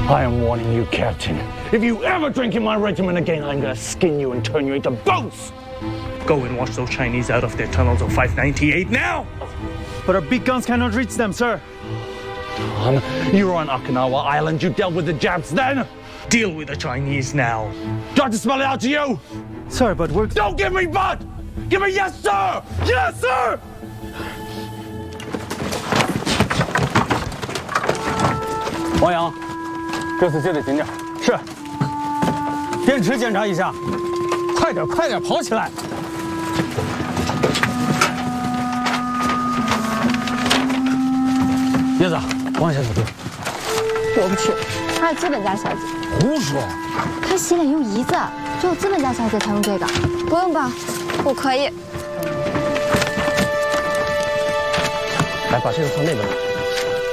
I am warning you, Captain. If you ever drink in my regiment again, I'm gonna skin you and turn you into boats! Go and wash those Chinese out of their tunnels of 598 now! But our big guns cannot reach them, sir. Tom, you were on Okinawa Island. You dealt with the Japs then. Deal with the Chinese now. Do I have to spell it out to you? Sir, but we're... Don't give me but! Give me yes, sir! Yes, sir! 王阳，这次接得紧点。是。电池检查一下。快点，快点，跑起来！叶子，王小姐姐。 我不去，她是资本家小姐。 胡说！ 她洗脸用胰子，只有资本家小姐才用这个。不用吧，我可以。 来，把这个放那边。